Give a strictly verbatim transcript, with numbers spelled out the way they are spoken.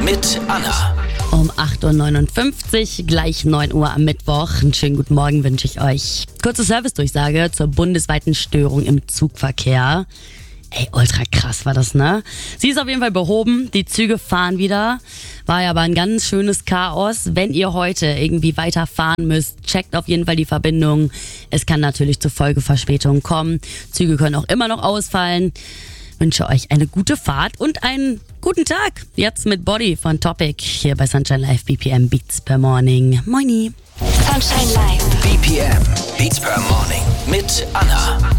mit Anna. Um acht Uhr neunundfünfzig, gleich neun Uhr am Mittwoch. Einen schönen guten Morgen wünsche ich euch. Kurze Servicedurchsage zur bundesweiten Störung im Zugverkehr. Ey, ultra krass war das, ne? Sie ist auf jeden Fall behoben, die Züge fahren wieder. War ja aber ein ganz schönes Chaos. Wenn ihr heute irgendwie weiterfahren müsst, checkt auf jeden Fall die Verbindung. Es kann natürlich zu Folgeverspätungen kommen. Züge können auch immer noch ausfallen. Wünsche euch eine gute Fahrt und einen guten Tag. Jetzt mit Body von Topic hier bei Sunshine Live B P M Beats per Morning. Moini. Sunshine Live. B P M Beats per Morning mit Anna.